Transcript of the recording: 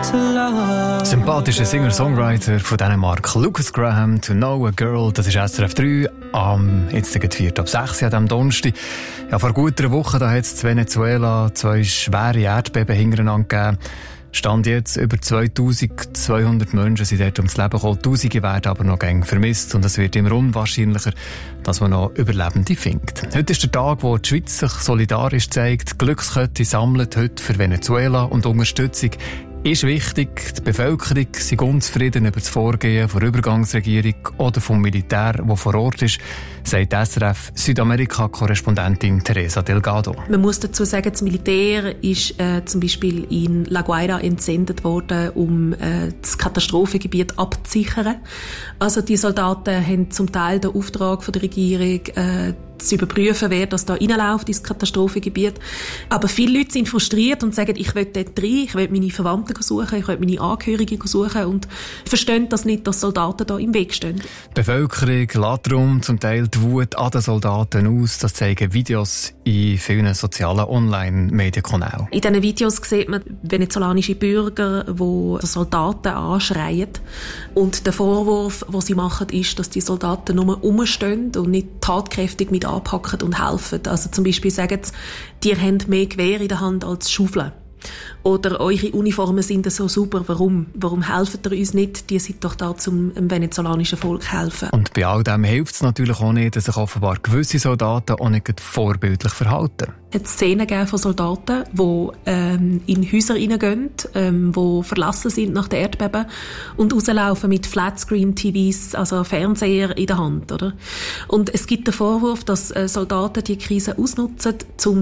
to love. Sympathischer Singer-Songwriter von Dänemark, Lucas Graham, «To Know a Girl», das ist SRF 3, jetzt geht 4 ab 6 an diesem Donnerstag. Ja, vor gut einer Woche hat es in Venezuela 2 schwere Erdbeben hintereinander gegeben. Stand jetzt, über 2200 Menschen sind dort ums Leben gekommen. Tausende werden aber noch gäng vermisst und es wird immer unwahrscheinlicher, dass man noch Überlebende findet. Heute ist der Tag, wo die Schweiz sich solidarisch zeigt. Glückskette sammelt heute für Venezuela und Unterstützung ist wichtig. Die Bevölkerung ist unzufrieden über das Vorgehen der Übergangsregierung oder vom Militär, das vor Ort ist, sagt SRF Südamerika-Korrespondentin Teresa Delgado. Man muss dazu sagen, das Militär ist zum Beispiel in La Guaira entsendet worden, um das Katastrophengebiet abzusichern. Also die Soldaten haben zum Teil den Auftrag von der Regierung, zu überprüfen, wer das da reinläuft ins Katastrophengebiet. Aber viele Leute sind frustriert und sagen, ich will dort rein, ich will meine Verwandten suchen, ich will meine Angehörigen suchen und verstehen das nicht, dass Soldaten da im Weg stehen. Die Bevölkerung lässt darum zum Teil die Wut an den Soldaten aus. Das zeigen Videos in vielen sozialen Online-Medienkanälen. In diesen Videos sieht man venezolanische Bürger, die Soldaten anschreien. Und der Vorwurf, den sie machen, ist, dass die Soldaten nur rumstehen und nicht tatkräftig mit anpacken und helfen. Also zum Beispiel sagen sie, die haben mehr Gewehr in der Hand als Schaufeln. Oder eure Uniformen sind so super, warum? Warum helfen ihr uns nicht? Die sind doch da, zum dem venezolanischen Volk helfen. Und bei all dem hilft es natürlich auch nicht, dass sich offenbar gewisse Soldaten auch nicht vorbildlich verhalten. Es hat Szenen gegeben von Soldaten, die in Häuser reingehen, die verlassen sind nach der Erdbeben und rauslaufen mit Flatscreen-TVs, also Fernseher in der Hand. Oder? Und es gibt den Vorwurf, dass Soldaten die Krise ausnutzen, um